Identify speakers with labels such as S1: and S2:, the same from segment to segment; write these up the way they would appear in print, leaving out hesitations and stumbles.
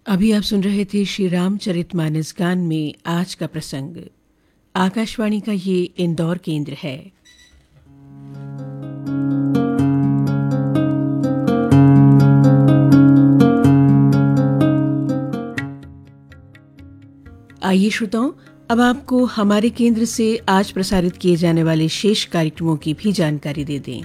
S1: अभी आप सुन रहे थे श्री रामचरितमानस गान में आज का प्रसंग। आकाशवाणी का ये इंदौर केंद्र है। आइए श्रोताओं, अब आपको हमारे केंद्र से आज प्रसारित किए जाने वाले शेष कार्यक्रमों की भी जानकारी दे दें।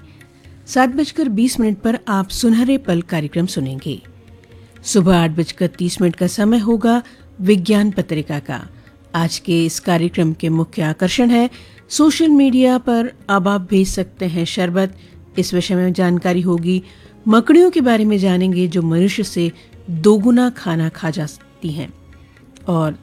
S1: 7:20 पर आप सुनहरे पल कार्यक्रम सुनेंगे। सुबह 8:30 का समय होगा विज्ञान पत्रिका का। आज के इस कार्यक्रम के मुख्य आकर्षण है सोशल मीडिया पर अब आप भेज सकते हैं शरबत। इस विषय में जानकारी होगी। मकड़ियों के बारे में जानेंगे जो मनुष्य से दोगुना खाना खा जाती हैं। और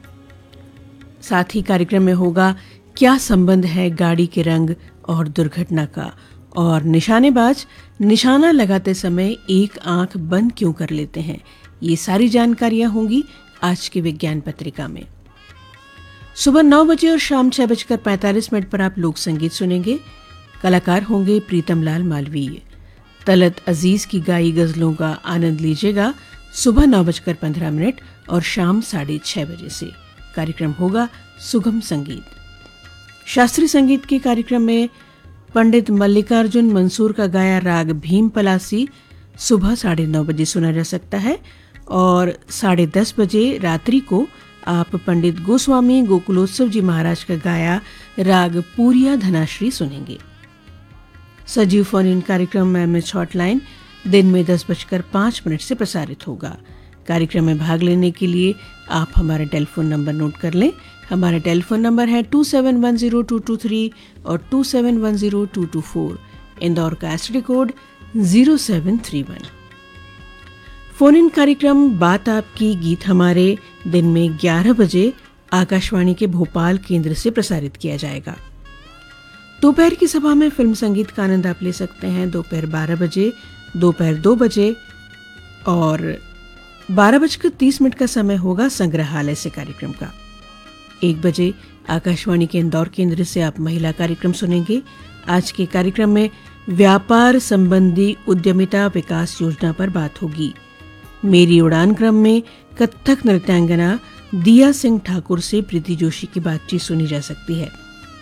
S1: साथ ही कार्यक्रम में होगा क्या संबंध है गाड़ी के रंग और दुर्घटना का, और निशानेबाज निशाना लगाते समय एक आंख बंद क्यों कर लेते हैं। ये सारी जानकारियां होंगी आज की विज्ञान पत्रिका में। सुबह 9 बजे और शाम 6:45 पर आप लोक संगीत सुनेंगे। कलाकार होंगे प्रीतम लाल मालवीय। तलत अजीज की गाई गजलों का आनंद लीजिएगा सुबह 9:15 और शाम 6:30 बजे से। कार्यक्रम होगा सुगम संगीत। शास्त्रीय संगीत के कार्यक्रम में पंडित मल्लिकार्जुन मंसूर का गाया राग भीम पलासी सुबह 9:30 बजे सुना जा सकता है, और 10:30 बजे रात्रि को आप पंडित गोस्वामी गोकुलोत्सव जी महाराज का गाया राग पूरिया धनाश्री सुनेंगे। सजीव फोन इन कार्यक्रम एमएच हॉटलाइन दिन में 10:05 से प्रसारित होगा। कार्यक्रम में भाग लेने के लिए आप हमारा टेलीफोन नंबर नोट कर लें। हमारा टेलीफोन नंबर है 2710-223 और 2710-224। इंदौर का एसटीडी कोड 0731। फोन इन कार्यक्रम बात आपकी गीत हमारे दिन में 11 बजे आकाशवाणी के भोपाल केंद्र से प्रसारित किया जाएगा। दोपहर की सभा में फिल्म संगीत का आनंद आप ले सकते हैं दोपहर 12 बजे, दोपहर 2 बजे और 12:30 का समय होगा संग्रहालय से कार्यक्रम का। 1 बजे आकाशवाणी के इंदौर केंद्र से आप महिला कार्यक्रम सुनेंगे। आज के कार्यक्रम में व्यापार संबंधी उद्यमिता विकास योजना पर बात होगी। मेरी उड़ान क्रम में कथक नृत्यांगना दिया सिंह ठाकुर से प्रीति जोशी की बातचीत सुनी जा सकती है।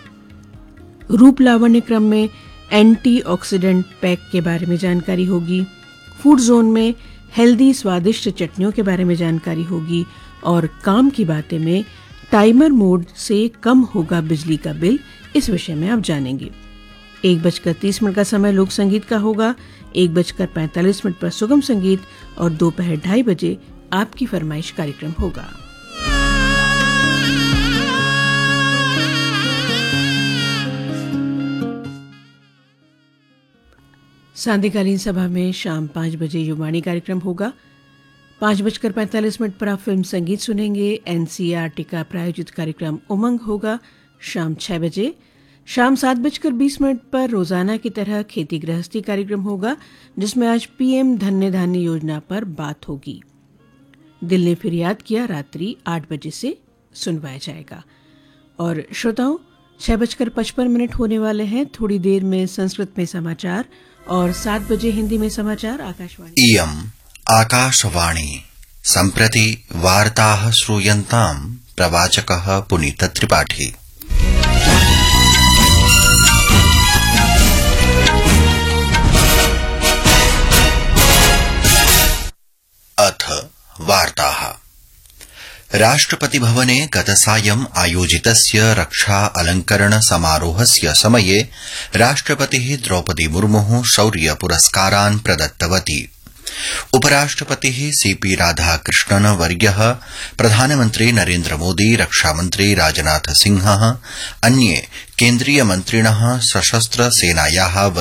S1: रूप लावण्य क्रम में एंटीऑक्सीडेंट पैक के बारे में जानकारी होगी। फूड जोन में हेल्दी स्वादिष्ट चटनियों के बारे में जानकारी होगी, और काम की बातें में टाइमर मोड से कम होगा बिजली का बिल, इस विषय में आप जानेंगे। 1:30 का समय लोक संगीत का होगा। 1:45 पर सुगम संगीत और दोपहर 2:30 बजे आपकी फरमाइश कार्यक्रम होगा। सांध्यकालीन सभा में शाम 5 बजे युवाणी कार्यक्रम होगा। 5:45 पर आप फिल्म संगीत सुनेंगे। एनसीईआरटी का प्रायोजित कार्यक्रम उमंग होगा शाम 6 बजे। शाम 7:20 पर रोजाना की तरह खेती गृहस्थी कार्यक्रम होगा, जिसमें आज पीएम धन्य धान्य योजना पर बात होगी। दिल ने फिर याद किया रात्रि 8 बजे से सुनवाया जाएगा। और श्रोताओं, 6:55 होने वाले हैं। थोड़ी देर में संस्कृत में समाचार और 7 बजे हिंदी में समाचार। आकाशवाणी
S2: इयम् आकाशवाणी सम्प्रति वार्ताः श्रूयन्ताम् प्रवाचकः पुनीत त्रिपाठी। अथ वार्ताः। राष्ट्रपतिभवने गतसायं आयोजितस्य रक्षा अलंकरण समारोहस्य समये राष्ट्रपतिः द्रौपदी मुर्मुः शौर्य पुरस्कारान् प्रदत्तवती। उपराष्ट्रपतिः सीपी राधाकृष्णन वर्यः, प्रधानमन्त्री नरेन्द्र मोदी, रक्षामन्त्री राजनाथ सिंहः, अन्ये केन्द्रीय मन्त्रिणः सशस्त्र सेनायाः